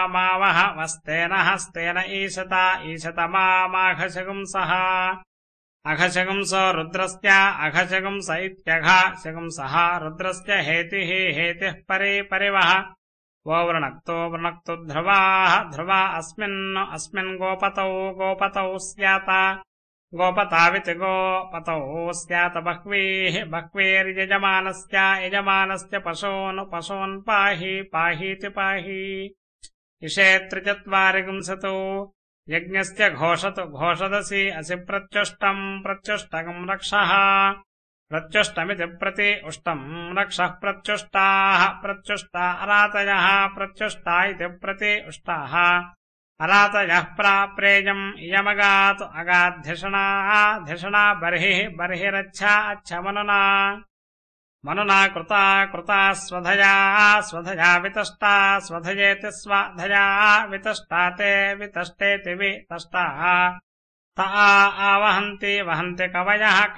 मावह वस्तेन हस्तेन ईशता ईशतमामाघशगुंसः अघशगुंसो रुद्रस्य अघशगुंस इत्यघशगुंसः रुद्रस्य हेतिः हेतिः परे परिवः वो वृणक्तो ध्रुवाः ध्रुवा अस्मिन् गोपतौ गोपतौ स्यात गोपताविति गोपतौ स्यात बह्वीः बह्वीर्यजमानस्य यजमानस्य पशून् पाहि पाहीति पाहि इषेत्रिचत्वारिगुंसतु यज्ञस्य घोषतु घोषदसि असि प्रत्युष्टम् रक्षः प्रत्युष्टमिति प्रति उष्टम् रक्षः प्रत्युष्टाः प्रत्युष्टा अरातयः प्रत्युष्टा इति प्रति उष्टाः अरातयः प्राप्रेयम् इयमगातु अगाध्यषणा बर्हिः बर्हिरच्छा अच्छमनुना मनुना कृता स्वधया वितष्टा स्वधयेति स्वाधया वितष्टा ते वितष्टेति वितष्टाः ता आवहन्ति वहन्ति कवयः